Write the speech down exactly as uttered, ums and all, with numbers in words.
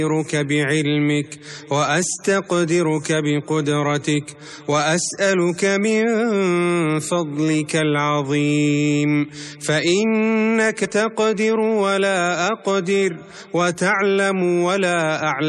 أستخيرك بعلمك وأستقدرك بقدرتك وأسألك من فضلك العظيم، فإنك تقدر ولا أقدر وتعلم ولا أعلم.